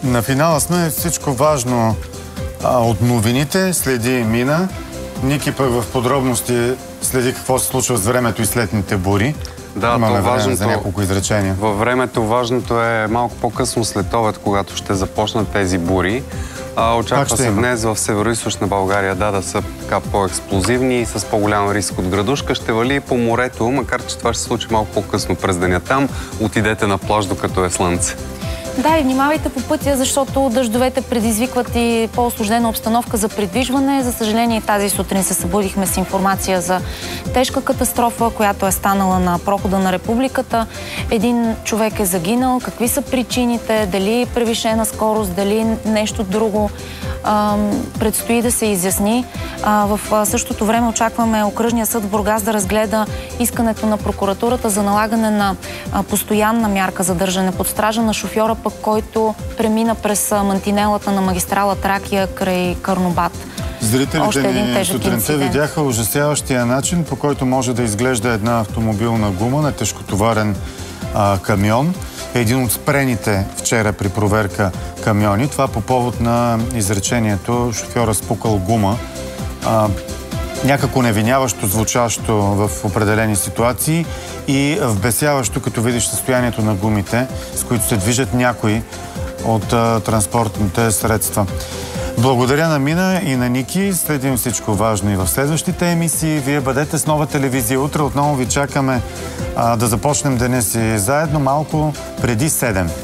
На финала сме. Всичко важно от новините следи Мина. Ники пък в подробности следи какво се случва с времето и слетните бури. Да, имаме време за няколко изречения. Във времето важното е малко по-късно след обед, когато ще започнат тези бури. Очаква се днес в североизточна България да са така по-експлозивни и с по-голям риск от градушка. Ще вали по морето, макар че това ще се случи малко по-късно през деня. Там отидете на плаж, докато е слънце. Да, и внимавайте по пътя, защото дъждовете предизвикват и по-осложнена обстановка за придвижване. За съжаление, тази сутрин се събудихме с информация за тежка катастрофа, която е станала на прохода на Републиката. Един човек е загинал. Какви са причините? Дали превишена скорост, дали нещо друго? Предстои да се изясни. В същото време очакваме Окръжния съд в Бургас да разгледа искането на прокуратурата за налагане на постоянна мярка за държане под стража на шофьора, пък който премина през мантинелата на магистрала Тракия край Карнобат. Зрителите ни сутринта видяха ужасяващия начин, по който може да изглежда една автомобилна гума на тежкотоварен камион. Един от спрените вчера при проверка камиони. Това по повод на изречението шофьора спукал гума. Някакво невиняващо, звучащо в определени ситуации и вбесяващо, като видиш състоянието на гумите, с които се движат някои от транспортните средства. Благодаря на Мина и на Ники. Следим всичко важно и в следващите емисии. Вие бъдете с Нова телевизия. Утре отново ви чакаме да започнем деня си заедно малко преди 7.